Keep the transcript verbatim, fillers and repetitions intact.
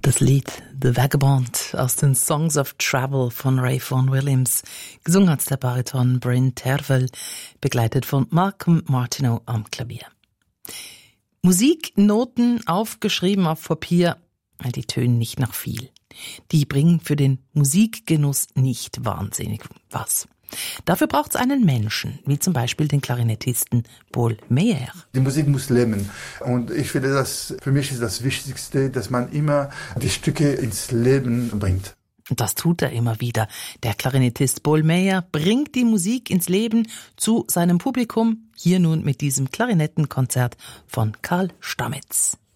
Das Lied The Vagabond aus den Songs of Travel von Ray Vaughan Williams. Gesungen hat der Bariton Bryn Terfel, begleitet von Malcolm Martineau am Klavier. Musiknoten aufgeschrieben auf Papier, die tönen nicht nach viel. Die bringen für den Musikgenuss nicht wahnsinnig was. Dafür braucht es einen Menschen, wie zum Beispiel den Klarinettisten Paul Meyer. Die Musik muss leben. Und ich finde, das, für mich ist das Wichtigste, dass man immer die Stücke ins Leben bringt. Und das tut er immer wieder. Der Klarinettist Paul Meyer bringt die Musik ins Leben zu seinem Publikum. Hier nun mit diesem Klarinettenkonzert von Karl Stamets.